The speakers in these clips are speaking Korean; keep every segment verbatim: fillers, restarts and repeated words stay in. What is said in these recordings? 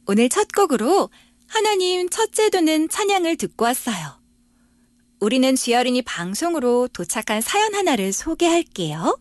오늘 첫 곡으로 하나님 첫째 도는 찬양을 듣고 왔어요. 우리는 쥐어린이 방송으로 도착한 사연 하나를 소개할게요.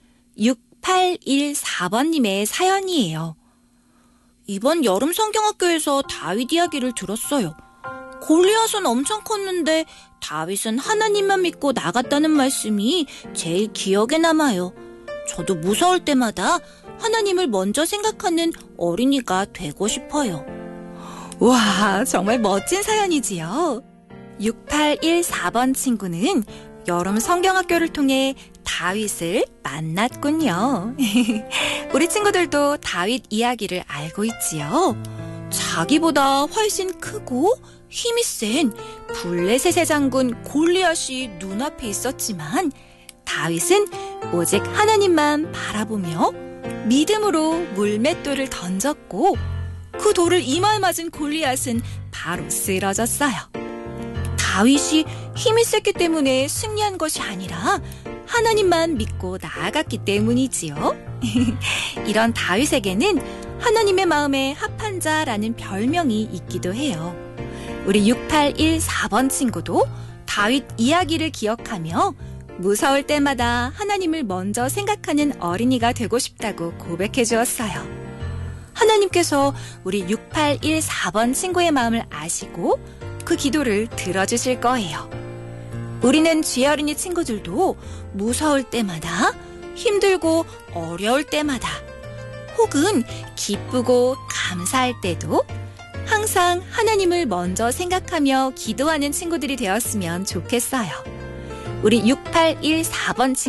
육팔일사 번님의 사연이에요. 이번 여름 성경학교에서 다윗 이야기를 들었어요. 골리앗은 엄청 컸는데 다윗은 하나님만 믿고 나갔다는 말씀이 제일 기억에 남아요. 저도 무서울 때마다 하나님을 먼저 생각하는 어린이가 되고 싶어요. 와, 정말 멋진 사연이지요. 육팔일사 번 친구는 여름 성경학교를 통해 다윗을 만났군요. 우리 친구들도 다윗 이야기를 알고 있지요. 자기보다 훨씬 크고 힘이 센 블레셋의 장군 골리앗이 눈앞에 있었지만 다윗은 오직 하나님만 바라보며 믿음으로 물맷돌을 던졌고 그 돌을 이마에 맞은 골리앗은 바로 쓰러졌어요. 다윗이 힘이 셌기 때문에 승리한 것이 아니라 하나님만 믿고 나아갔기 때문이지요. 이런 다윗에게는 하나님의 마음에 합한 자라는 별명이 있기도 해요. 우리 육팔일사 번 친구도 다윗 이야기를 기억하며 무서울 때마다 하나님을 먼저 생각하는 어린이가 되고 싶다고 고백해 주었어요. 하나님께서 우리 육팔일사 번 친구의 마음을 아시고 그 기도를 들어주실 거예요. 우리는 쥐어린이 친구들도 무서울 때마다, 힘들고 어려울 때마다, 혹은 기쁘고 감사할 때도 항상 하나님을 먼저 생각하며 기도하는 친구들이 되었으면 좋겠어요. 우리 육팔일사 번 친구